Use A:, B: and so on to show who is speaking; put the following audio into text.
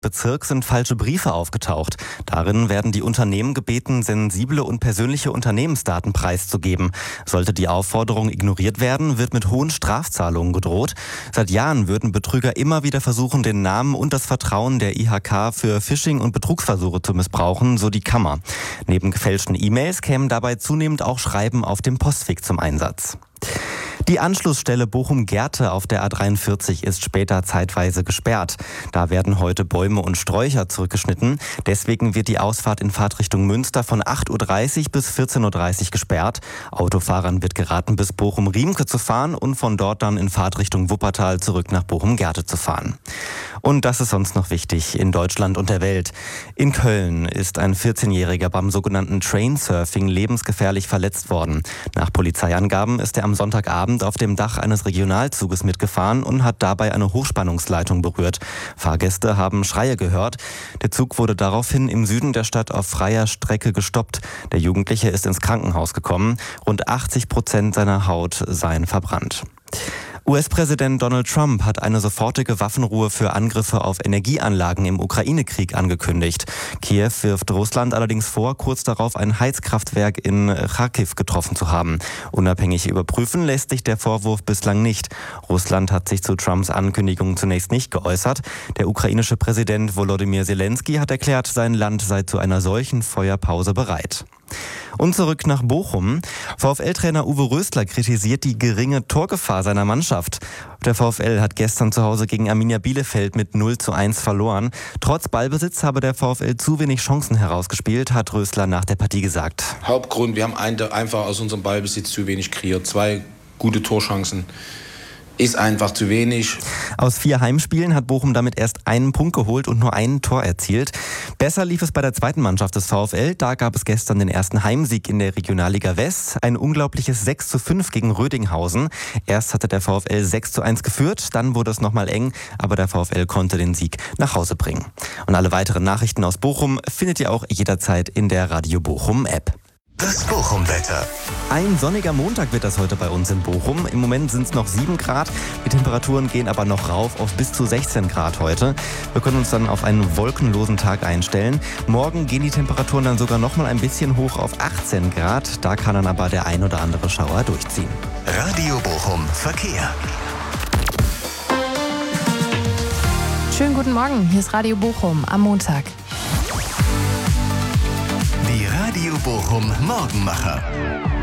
A: Bezirk sind falsche Briefe aufgetaucht. Darin werden die Unternehmen gebeten, sensible und persönliche Unternehmensdaten preiszugeben. Sollte die Aufforderung ignoriert werden, wird mit hohen Strafzahlungen gedroht. Seit Jahren würden Betrüger immer wieder versuchen, den Namen und das Vertrauen der IHK für Phishing- und Betrugsversuche zu missbrauchen, so die Kammer. Neben gefälschten E-Mails kämen dabei zunehmend auch Schreiben auf dem Postweg zum Einsatz. Die Anschlussstelle Bochum-Gerte auf der A43 ist später zeitweise gesperrt. Da werden heute Bäume und Sträucher zurückgeschnitten. Deswegen wird die Ausfahrt in Fahrtrichtung Münster von 8.30 Uhr bis 14.30 Uhr gesperrt. Autofahrern wird geraten, bis Bochum-Riemke zu fahren und von dort dann in Fahrtrichtung Wuppertal zurück nach Bochum-Gerte zu fahren. Und das ist sonst noch wichtig in Deutschland und der Welt. In Köln ist ein 14-Jähriger beim sogenannten Trainsurfing lebensgefährlich verletzt worden. Nach Polizeiangaben ist er am Sonntagabend auf dem Dach eines Regionalzuges mitgefahren und hat dabei eine Hochspannungsleitung berührt. Fahrgäste haben Schreie gehört. Der Zug wurde daraufhin im Süden der Stadt auf freier Strecke gestoppt. Der Jugendliche ist ins Krankenhaus gekommen. Rund 80% seiner Haut seien verbrannt. US-Präsident Donald Trump hat eine sofortige Waffenruhe für Angriffe auf Energieanlagen im Ukraine-Krieg angekündigt. Kiew wirft Russland allerdings vor, kurz darauf ein Heizkraftwerk in Charkiw getroffen zu haben. Unabhängig überprüfen lässt sich der Vorwurf bislang nicht. Russland hat sich zu Trumps Ankündigung zunächst nicht geäußert. Der ukrainische Präsident Volodymyr Zelensky hat erklärt, sein Land sei zu einer solchen Feuerpause bereit. Und zurück nach Bochum. VfL-Trainer Uwe Rösler kritisiert die geringe Torgefahr seiner Mannschaft. Der VfL hat gestern zu Hause gegen Arminia Bielefeld mit 0:1 verloren. Trotz Ballbesitz habe der VfL zu wenig Chancen herausgespielt, hat Rösler nach der Partie gesagt.
B: Hauptgrund, wir haben einfach aus unserem Ballbesitz zu wenig kreiert. 2 gute Torchancen. Ist einfach zu wenig.
A: Aus 4 Heimspielen hat Bochum damit erst einen Punkt geholt und nur ein Tor erzielt. Besser lief es bei der zweiten Mannschaft des VfL. Da gab es gestern den ersten Heimsieg in der Regionalliga West. Ein unglaubliches 6:5 gegen Rödinghausen. Erst hatte der VfL 6:1 geführt, dann wurde es nochmal eng, aber der VfL konnte den Sieg nach Hause bringen. Und alle weiteren Nachrichten aus Bochum findet ihr auch jederzeit in der Radio Bochum App.
C: Das Bochum-Wetter.
A: Ein sonniger Montag wird das heute bei uns in Bochum. Im Moment sind es noch 7 Grad. Die Temperaturen gehen aber noch rauf auf bis zu 16 Grad heute. Wir können uns dann auf einen wolkenlosen Tag einstellen. Morgen gehen die Temperaturen dann sogar noch mal ein bisschen hoch auf 18 Grad. Da kann dann aber der ein oder andere Schauer durchziehen.
C: Radio Bochum Verkehr.
D: Schönen guten Morgen, hier ist Radio Bochum am Montag.
C: Die Radio Bochum Morgenmacher.